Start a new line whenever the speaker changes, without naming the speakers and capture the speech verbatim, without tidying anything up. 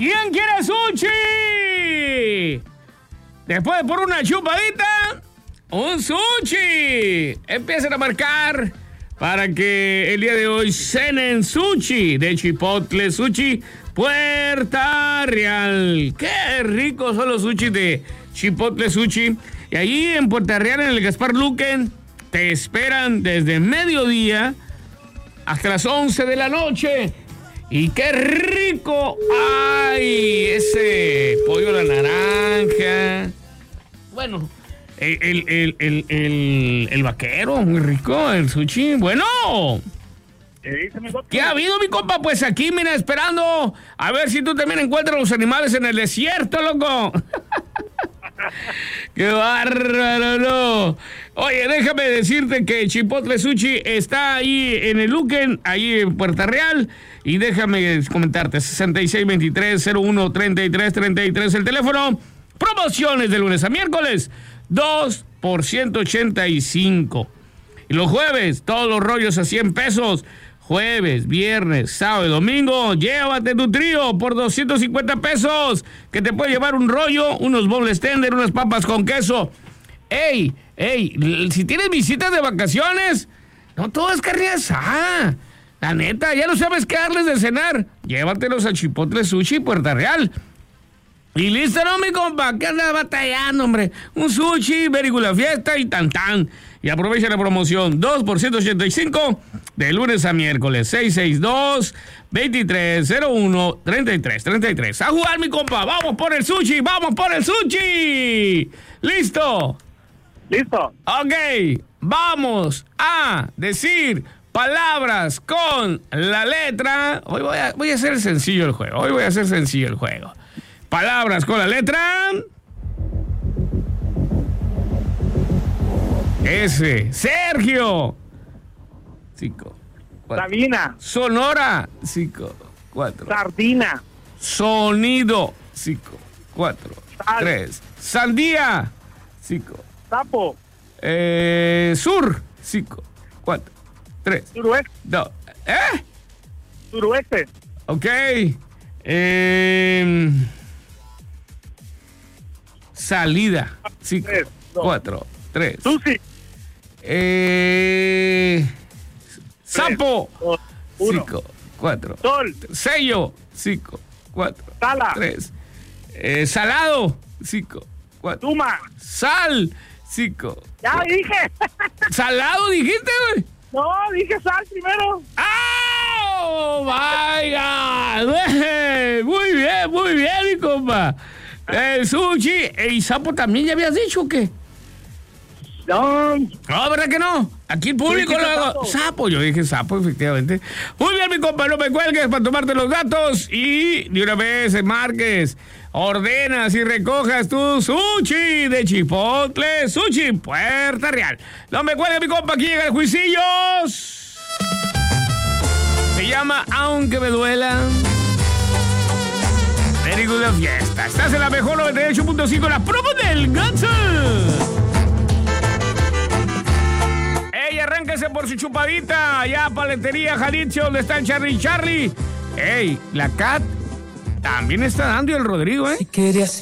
¿Quién quiere sushi? Después de por una chupadita, un sushi. Empiecen a marcar para que el día de hoy cenen sushi de Chipotle Sushi Puerta Real. Qué ricos son los sushi de Chipotle Sushi. Y allí en Puerta Real, en el Gaspar Luquen, te esperan desde mediodía hasta las once de la noche. Y qué rico. ¡Ay! Ese pollo a la naranja. Bueno, el, el, el, el, el, el vaquero, muy rico, el sushi. Bueno.
¿Qué dice, mi compa?
¿Qué ha habido, mi compa? Pues aquí, mira, esperando a ver si tú también encuentras los animales en el desierto, loco. ¡Qué bárbaro, no! Oye, déjame decirte que Chipotle Sushi está ahí en el Luquen, ahí en Puerta Real. Y déjame comentarte, sesenta y seis veintitrés cero uno treinta y tres treinta y tres el teléfono. Promociones de lunes a miércoles, dos por ciento ochenta y cinco. Y los jueves, todos los rollos a cien pesos. Jueves, viernes, sábado y domingo, llévate tu trío por doscientos cincuenta pesos, que te puede llevar un rollo, unos boneless tender, unas papas con queso. ¡Ey, ey! Si tienes visitas de vacaciones, no todo es carne asada. La neta, ya no sabes qué darles de cenar. Llévatelos a Chipotle Sushi Puerta Real. Y listo, ¿no, mi compa? ¿Qué andas batallando, hombre? Un sushi, very good la fiesta y tan tan. Y aprovecha la promoción, dos por ciento ochenta y cinco, de lunes a miércoles, seis seis dos, veintitrés cero uno, treinta y tres treinta y tres. A jugar, mi compa, vamos por el sushi, vamos por el sushi. ¿Listo?
Listo.
Ok, vamos a decir palabras con la letra. Hoy voy a, voy a hacer sencillo el juego, hoy voy a hacer sencillo el juego. Palabras con la letra S. Sergio. Cinco. Cuatro.
Sabina.
Sonora. Cinco. Cuatro.
Sardina.
Sonido. Cinco. Cuatro.
Sal.
Tres. Sandía. Cinco.
Sapo.
Eh, sur. Cinco. Cuatro. Tres.
Suroeste.
Dos. ¿Eh?
Suroeste.
Ok. Eh, salida. Cinco.
Tres, dos.
Cuatro. Tres.
Sushi.
Eh, sapo.
Dos, uno.
Cinco, cuatro.
Sol.
Sello. Cinco, cuatro.
Sala.
Tres. Eh, salado. Cinco, cuatro.
Tuma.
Sal. Cinco.
Ya
cuatro.
dije.
¿Salado dijiste, güey?
No, dije sal primero.
¡Oh, my God! Muy bien, muy bien, mi compa. El sushi. ¿Y sapo también ya habías dicho o qué?
No.
No, ¿verdad que no? Aquí el público
Yo
lo
dije
hago.
sapo.
Sapo, yo dije sapo, efectivamente. Muy bien, mi compa, no me cuelgues para tomarte los datos y de una vez marques, ordenas y recojas tu sushi de Chipotle Sushi Puerta Real. No me cuelgues, mi compa, aquí llega el Juicillos. Se llama Aunque Me Duela. Very good la fiesta. Estás en la mejor noventa y ocho punto cinco, la promo del Gatsu. Ey, arránquese por su chupadita. Allá, Paletería Jalisco, donde está el Charlie Charlie. Ey, la Cat también está dando y el Rodrigo, ¿eh?
Si querías